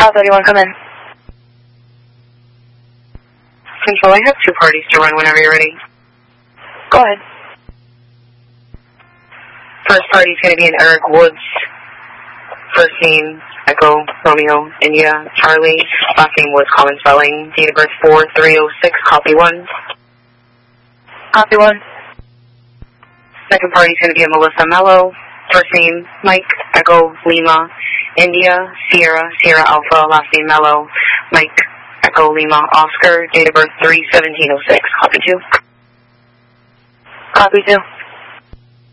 Alpha 31, come in. Control, I have 2 parties to run whenever you're ready. Go ahead. First party's going to be in Eric Woods. First name, Echo, Romeo, India, Charlie. Last name was common spelling. Date of birth 4306, copy 1. Copy 1. Second party's going to be a Melissa Mello. First name, Mike, Echo, Lima, India, Sierra, Sierra Alpha. Last name, Mello, Mike, Echo, Lima, Oscar. Date of birth 3/17/06, copy 2. Copy 2.